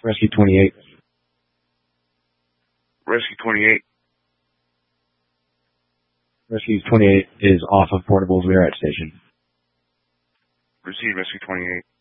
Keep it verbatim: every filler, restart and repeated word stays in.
Rescue twenty-eight. Rescue twenty-eight. Rescue twenty-eight is off of Portable's Virat station. Proceed, Rescue twenty-eight.